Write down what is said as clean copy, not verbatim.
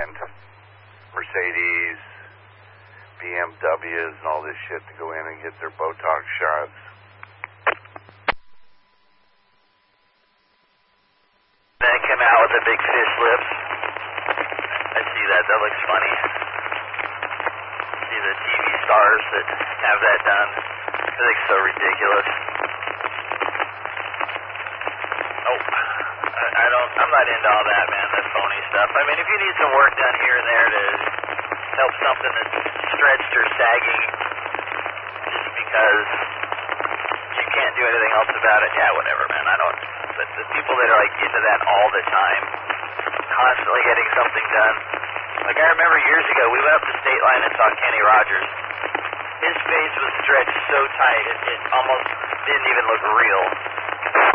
find Mercedes, BMWs, and all this shit to go in and get their Botox shots. Then came out with the big fish lips. I see that. That looks funny. See the TV stars that have that done. It looks so ridiculous. Oh, I'm not into all that, man. That phony stuff. I mean, if you need some work done here and there to help something that's stretched or sagging just because you can't do anything else about it, yeah, whatever, man. I don't. But the people that are like into that all the time, constantly getting something done. Like I remember years ago, we went up to State Line and saw Kenny Rogers. His face was stretched so tight, it almost didn't even look real.